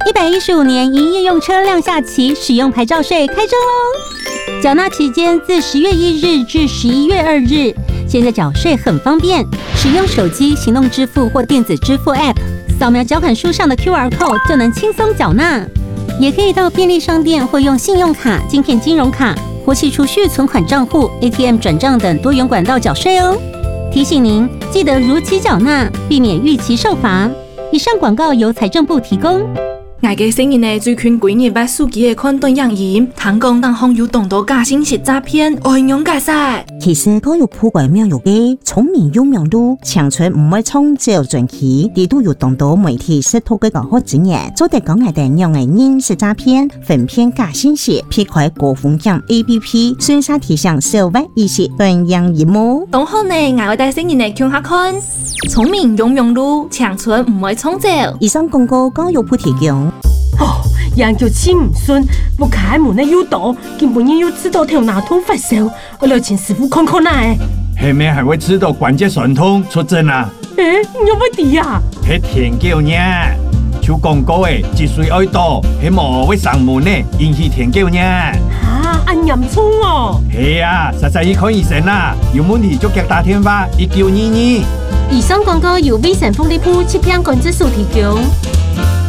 115年营业用车亮下旗，使用牌照税开征喽！缴纳期间自10月1日至11月2日。现在缴税很方便，使用手机行动支付或电子支付 App， 扫描缴款书上的 QR code 就能轻松缴纳。也可以到便利商店或用信用卡、晶片金融卡或系储蓄存款账户、ATM 转账等多元管道缴税哦。提醒您，记得如期缴纳，避免逾期受罚。以上广告由财政部提供。 外嘅成人呢，最近几年把手机嘅款段样言，听讲当行有动到假信息诈骗，我形容解释。 其實都有鋪鬼妙有嘅，聰明有妙路，長春唔會衝只有轉期，地都有動到媒體識透嘅搞好經驗，做得講係定用嘅人是詐騙，分辨假信息，撇開高風險 APP，宣殺提醒小白意識斷樣業務。 當好呢，外帶成人呢，向下看，聰明有妙路，長春唔會衝走。 以上廣告交由鋪提供。 人叫黐唔順，我開門咧要躲，根本要知道條哪通發燒，我嚟請師傅看看啦。 下面還會知道關節酸痛出症啊？ 有乜事啊？ 係田叫呢，像廣告誒，積水愛多，係無會上門呢，引起田叫呢。 按嚴重哦。 係啊，實際去看醫生啦，有問題就給打電話1922。 以上廣告由衛生福利部疾病管制署提供。